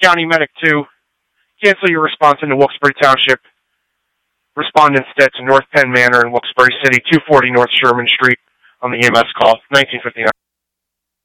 County Medic 2, cancel your response into Wilkes-Barre Township. Respond instead to North Penn Manor in Wilkes-Barre City, 240 North Sherman Street on the EMS call, 1959.